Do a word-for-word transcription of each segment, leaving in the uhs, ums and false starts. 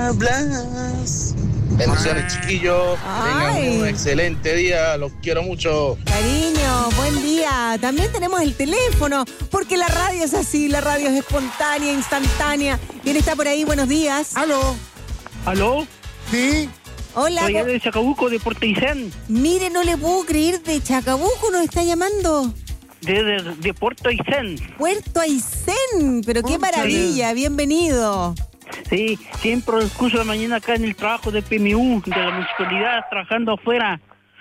Hablas. Bendiciones, chiquillos. Tengan un excelente día. Los quiero mucho. Cariño, buen día. También tenemos el teléfono, porque la radio es así, la radio es espontánea, instantánea. ¿Quién está por ahí? Buenos días. ¿Aló? ¿Aló? ¿Sí? Hola. Soy de Chacabuco, de Puerto Aysén. Mire, no le puedo creer, de Chacabuco nos está llamando. De, de, de Puerto Aysén. Puerto Aysén, pero qué maravilla, bienvenido. Sí, siempre escucho la mañana acá en el trabajo de P M U, de la municipalidad, trabajando afuera.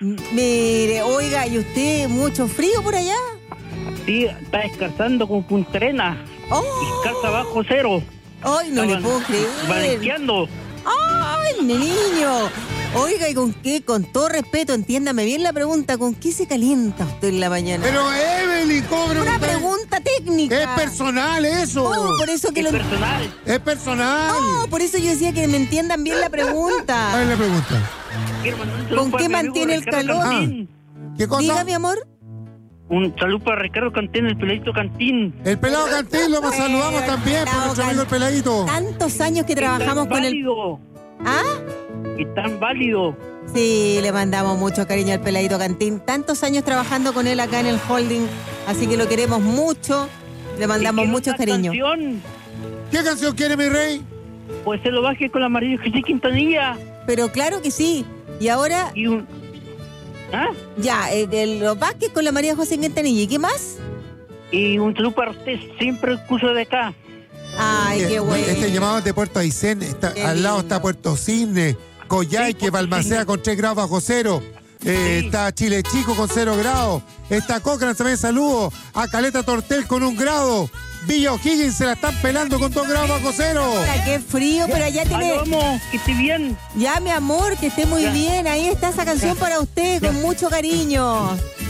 Mire, oiga, ¿y usted mucho frío por allá? Sí, está descansando con Punta Arenas. Oh. Descansa bajo cero. Ay, no Estaban le puedo creer. Balanceando. Ay, mi niño. Oiga, ¿y con qué? Con todo respeto, entiéndame bien la pregunta, ¿con qué se calienta usted en la mañana? Pero Evelyn, cobra una pregunta técnica. Es personal eso. Oh, por eso que es lo... personal. Es personal. No, por eso yo decía que me entiendan bien la pregunta. A ver la pregunta. ¿Con qué mantiene el calor? Ah, ¿qué cosa? Diga, mi amor. Un saludo para Ricardo Cantín, el peladito Cantín. El pelado Cantín, lo más saludamos también, por nuestro amigo el peladito. Tantos años que trabajamos con el... ¿Ah? Y tan válido. Sí, le mandamos mucho cariño al peladito Cantín. Tantos años trabajando con él acá en el holding, así que lo queremos mucho. Le mandamos mucho cariño. Canción? ¿Qué canción quiere, mi rey? Pues se lo baje con la María José Quintanilla. Pero claro que sí. Y ahora... Y un... ¿Ah? Ya, el, el, los Vázquez con la María José Quintanilla. ¿Y qué más? Y un saludo para usted, siempre el curso de acá. Ay, qué bueno. Este llamado es de Puerto Aysén, está, Qué al lindo. lado está Puerto Cisne, Coyhaique, Sí, Balmaceda con tres grados bajo cero. Eh, Sí. Está Chile Chico con cero grados. Está Cochrane también, saludos. A Caleta Tortel con un grado. Villa O'Higgins se la están pelando con dos grados bajo cero. Ahora, qué frío, pero allá tiene... Aló, vamos, que esté bien. Ya, mi amor, que esté muy Ya. bien. Ahí está esa canción para usted, con mucho cariño.